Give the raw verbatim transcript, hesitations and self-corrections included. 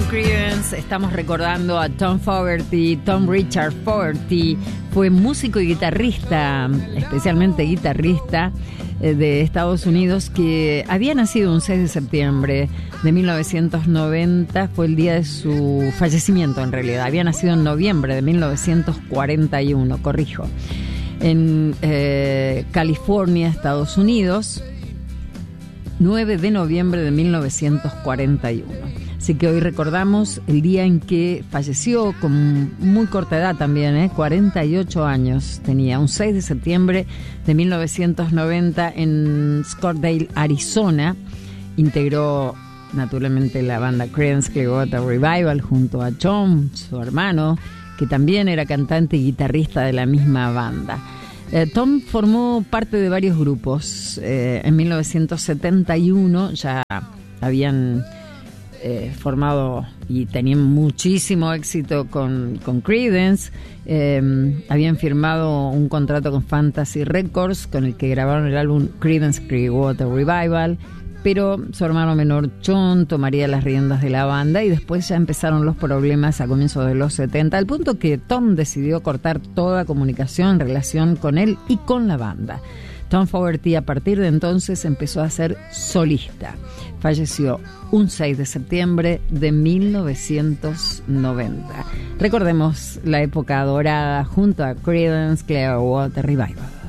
Creedence. Estamos recordando a Tom Fogerty. Tom Richard Fogerty fue músico y guitarrista, especialmente guitarrista de Estados Unidos, que había nacido un seis de septiembre de mil novecientos noventa. Fue el día de su fallecimiento, en realidad. Había nacido en noviembre de mil novecientos cuarenta y uno, corrijo, en eh, California, Estados Unidos, nueve de noviembre de mil novecientos cuarenta y uno. Así que hoy recordamos el día en que falleció, con muy corta edad también, ¿eh? cuarenta y ocho años tenía, un seis de septiembre de mil novecientos noventa en Scottsdale, Arizona. Integró naturalmente la banda Creedence Clearwater Revival junto a Tom, su hermano, que también era cantante y guitarrista de la misma banda. Eh, Tom formó parte de varios grupos. Eh, en mil novecientos setenta y uno ya habían eh, formado y tenían muchísimo éxito con, con Creedence. Eh, habían firmado un contrato con Fantasy Records, con el que grabaron el álbum Creedence Clearwater Revival. Pero su hermano menor John tomaría las riendas de la banda y después ya empezaron los problemas a comienzos de los setenta, al punto que Tom decidió cortar toda comunicación en relación con él y con la banda. Tom Fogerty a partir de entonces empezó a ser solista. Falleció un seis de septiembre de mil novecientos noventa. Recordemos la época dorada junto a Creedence Clearwater Revival.